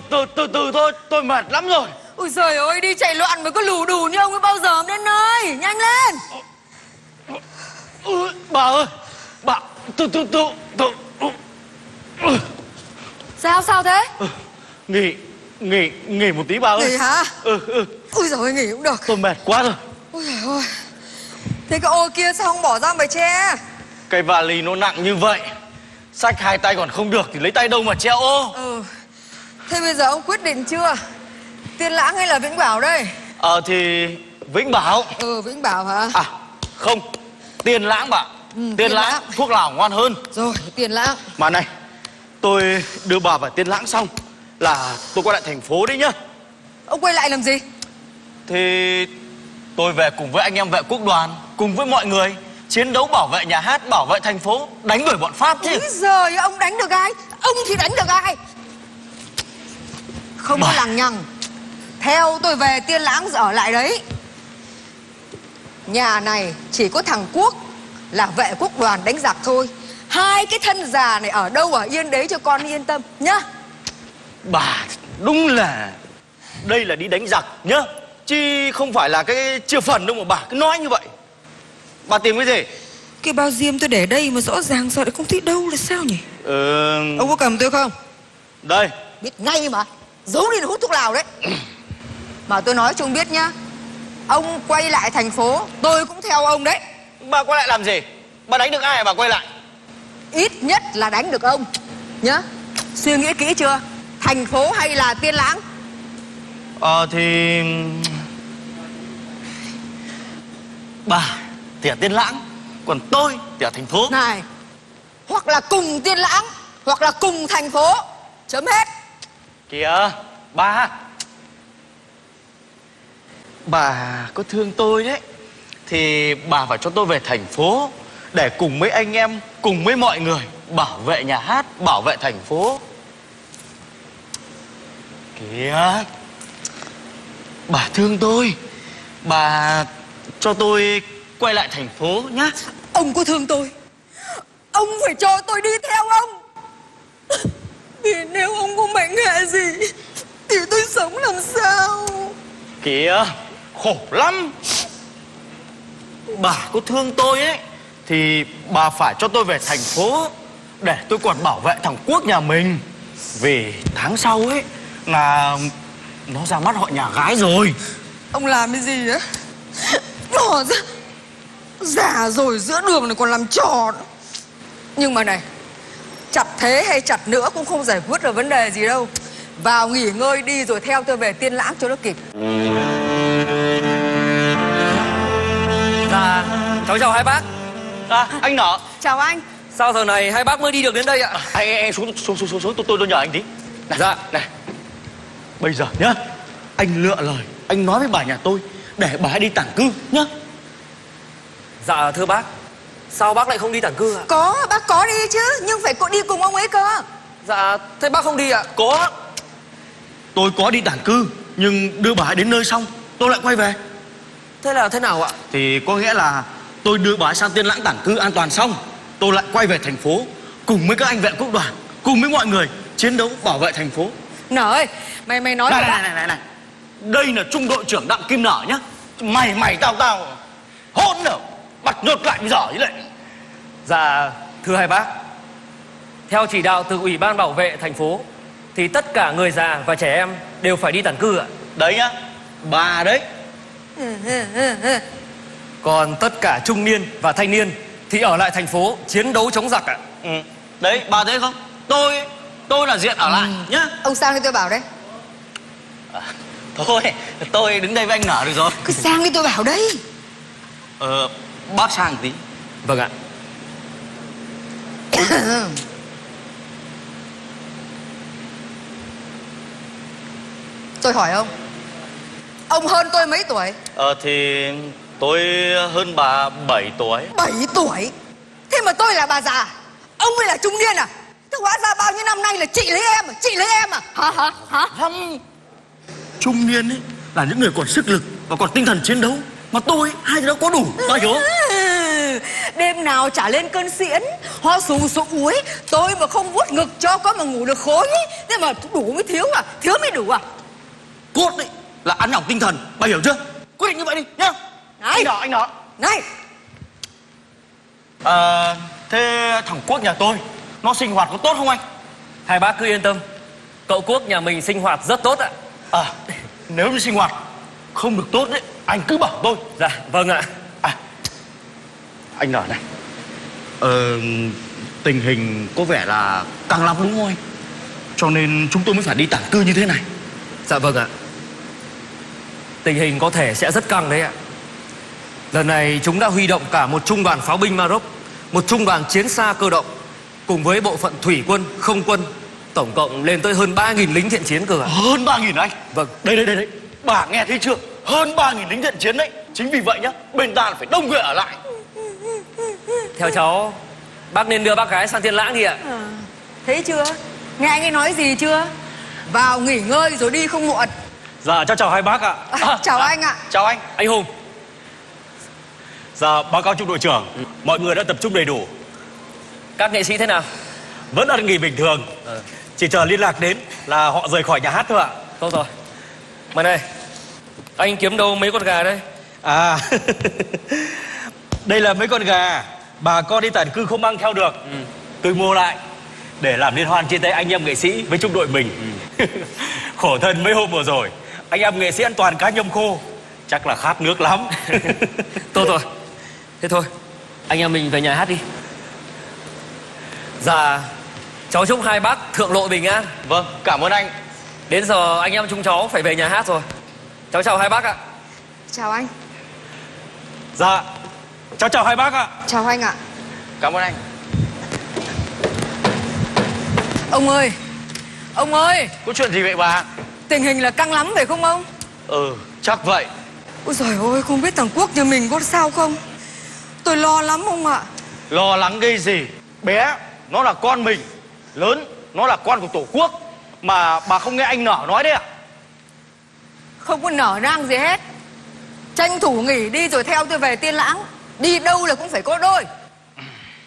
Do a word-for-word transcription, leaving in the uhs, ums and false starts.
từ từ từ thôi, tôi mệt lắm rồi. Ôi giời ơi, đi chạy loạn mà có lù đù như ông ấy bao giờ đến nơi. Nhanh lên. Ừ, bà ơi, bà từ từ từ từ. Sao sao thế? Ừ, nghỉ nghỉ nghỉ một tí bà ơi. Nghỉ hả? Ừ ừ. Ôi giời ơi, nghỉ cũng được. Tôi mệt quá rồi. Ôi giời ơi. Thế cái ô kia sao không bỏ ra mà che? Cái vali nó nặng như vậy, xách hai tay còn không được thì lấy tay đâu mà treo ô. Ừ. Thế bây giờ ông quyết định chưa? Tiên Lãng hay là Vĩnh Bảo đây? Ờ thì Vĩnh Bảo. Ừ, Vĩnh Bảo hả? À không, Tiên Lãng bà. Ừ, Tiên Tiên Lãng, Lãng. thuốc lào ngon hơn. Rồi, Tiên Lãng. Mà này, tôi đưa bà vào Tiên Lãng xong là tôi quay lại thành phố đấy nhá. Ông quay lại làm gì? Thì tôi về cùng với anh em vệ quốc đoàn, cùng với mọi người chiến đấu bảo vệ nhà hát, bảo vệ thành phố, đánh đuổi bọn Pháp chứ. Úi giời, ông đánh được ai? Ông thì đánh được ai? Không có lằng nhằng. Theo tôi về Tiên Lãng ở lại đấy. Nhà này chỉ có thằng Quốc là vệ quốc đoàn đánh giặc thôi. Hai cái thân già này ở đâu ở yên đấy cho con yên tâm nhá. Bà đúng là đây là đi đánh giặc nhá, chứ không phải là cái chia phần đâu mà bà cứ nói như vậy. Bà tìm cái gì? Cái bao diêm tôi để đây mà rõ ràng sao lại không thấy đâu là sao nhỉ? Ừ... Ông có cầm tôi không? Đây. Biết ngay mà. Giấu đi là hút thuốc lào đấy. Mà tôi nói cho ông biết nhá, ông quay lại thành phố tôi cũng theo ông đấy. Bà quay lại làm gì? Bà đánh được ai mà bà quay lại? Ít nhất là đánh được ông nhá. Suy nghĩ kỹ chưa? Thành phố hay là Tiên Lãng? Ờ thì... Bà thì ở Tiên Lãng, còn tôi thì ở thành phố. Này, hoặc là cùng Tiên Lãng hoặc là cùng thành phố. Chấm hết. Kìa bà, bà có thương tôi đấy thì bà phải cho tôi về thành phố để cùng với anh em, cùng với mọi người bảo vệ nhà hát, bảo vệ thành phố. Kìa, bà thương tôi, bà cho tôi quay lại thành phố nhá. Ông có thương tôi, ông phải cho tôi đi theo ông. Vì nếu ông có mệnh hệ gì thì tôi sống làm sao? Kìa, khổ lắm. Bà có thương tôi ấy thì bà phải cho tôi về thành phố để tôi còn bảo vệ thằng Quốc nhà mình. Vì tháng sau ấy là nó ra mắt hội nhà gái rồi. Ông làm cái gì á? Bỏ ra. Già rồi giữa đường này còn làm trò nữa. Nhưng mà này, chặt thế hay chặt nữa cũng không giải quyết được vấn đề gì đâu. Vào nghỉ ngơi đi rồi theo tôi về Tiên Lãng cho nó kịp. Dạ, cháu chào hai bác. À, anh Nở. Chào anh. Sao giờ này hai bác mới đi được đến đây ạ? À, anh, anh, anh xuống xuống xuống xuống, xuống. Tôi, tôi tôi nhờ anh tí. Này, dạ. Này, bây giờ nhá, anh lựa lời, anh nói với bà nhà tôi để bà hãy đi tản cư nhá. Dạ thưa bác, sao bác lại không đi tản cư ạ? Có, bác có đi chứ, nhưng phải đi cùng ông ấy cơ. Dạ, thế bác không đi ạ? Có. Tôi có đi tản cư, nhưng đưa bà ấy đến nơi xong tôi lại quay về. Thế là thế nào ạ? Thì có nghĩa là tôi đưa bà ấy sang Tiên Lãng tản cư an toàn xong, tôi lại quay về thành phố cùng với các anh vệ quốc đoàn, cùng với mọi người chiến đấu bảo vệ thành phố. Nở ơi, mày mày nói Này là này, này này này, đây là trung đội trưởng Đặng Kim Nở nhá. Mày mày tao tao hôn nở, bắt nhột lại bây giờ như vậy. Dạ, thưa hai bác, theo chỉ đạo từ Ủy ban bảo vệ thành phố thì tất cả người già và trẻ em đều phải đi tản cư ạ. Đấy nhá, bà đấy. Còn tất cả trung niên và thanh niên thì ở lại thành phố chiến đấu chống giặc ạ. Ừ. Đấy, bà thấy không? Tôi tôi là diện ở lại ừ. nhá. Ông sang đi tôi bảo đấy. À, thôi, tôi đứng đây với anh Nở được rồi. Cứ sang đi tôi bảo đấy. Ờ, bác sang tí. Vâng ạ. Tôi hỏi ông, ông hơn tôi mấy tuổi? Ờ thì tôi hơn bà bảy tuổi. Bảy tuổi? Thế mà tôi là bà già, ông mới là trung niên à? Thế hóa ra bao nhiêu năm nay là chị lấy em à? Chị lấy em à? Hả hả hả? Không. Trung niên ấy là những người còn sức lực và còn tinh thần chiến đấu, mà tôi hai đứa có đủ, bà hiểu không? Đêm nào chả lên cơn xiễn, ho sù sụ ấy. Tôi mà không vuốt ngực cho có mà ngủ được khối ấy. Thế mà đủ mới thiếu à? Thiếu mới đủ à? Cốt đấy là ăn hỏng tinh thần, bà hiểu chưa? Quyết định như vậy đi nhá. Này. Anh nọ, anh nọ. Này, À, thế thằng Quốc nhà tôi nó sinh hoạt có tốt không anh? Hai bác cứ yên tâm, cậu Quốc nhà mình sinh hoạt rất tốt ạ. À, nếu như sinh hoạt không được tốt đấy, anh cứ bảo tôi. Dạ, vâng ạ. À, anh nọ này, ờ, tình hình có vẻ là căng lắm đúng không anh? Cho nên chúng tôi mới phải đi tản cư như thế này. Dạ vâng ạ. Tình hình có thể sẽ rất căng đấy ạ. Lần này chúng đã huy động cả một trung đoàn pháo binh Maroc, một trung đoàn chiến xa cơ động, cùng với bộ phận thủy quân, không quân, tổng cộng lên tới hơn ba nghìn lính thiện chiến cơ ạ. Hơn ba nghìn anh? Vâng. Đây đây đây đây, bà nghe thấy chưa? Hơn ba nghìn lính thiện chiến đấy. Chính vì vậy nhá, bên ta phải đông người ở lại. Theo cháu, bác nên đưa bác gái sang Tiên Lãng đi ạ. à, thấy chưa? Nghe anh ấy nói gì chưa? Vào nghỉ ngơi rồi đi không muộn. Dạ, cháu chào hai bác ạ. à, Chào anh ạ. Chào anh. Anh Hùng. Dạ, báo cáo trung đội trưởng, mọi người đã tập trung đầy đủ, Các nghệ sĩ thế nào? vẫn ăn nghỉ bình thường. Chỉ chờ liên lạc đến là họ rời khỏi nhà hát thôi ạ. Tốt rồi. Mà này, anh kiếm đâu mấy con gà đây? À, đây là mấy con gà bà con đi tản cư không mang theo được. Tôi mua lại để làm liên hoan chia tay anh em nghệ sĩ với trung đội mình. Khổ thân mấy hôm vừa rồi, anh em nghệ sĩ ăn toàn cá nhâm khô, chắc là khát nước lắm. Tốt rồi. Thế thôi, anh em mình về nhà hát đi. Dạ, cháu chúc hai bác thượng lộ bình an. Vâng, cảm ơn anh. Đến giờ anh em chúng cháu phải về nhà hát rồi. Cháu chào hai bác ạ. Chào anh. Dạ, cháu chào hai bác ạ. Chào anh ạ. Cảm ơn anh. Ông ơi, ông ơi, Có chuyện gì vậy bà? tình hình là căng lắm phải không ông? Ừ, chắc vậy. Ôi giời ơi, không biết thằng Quốc nhà mình có sao không? Tôi lo lắm ông ạ. Lo lắng gây gì? Bé, nó là con mình. Lớn, nó là con của Tổ quốc. Mà bà không nghe anh Nở nói đấy à? Không có nở nang gì hết. Tranh thủ nghỉ đi rồi theo tôi về Tiên Lãng. Đi đâu là cũng phải có đôi.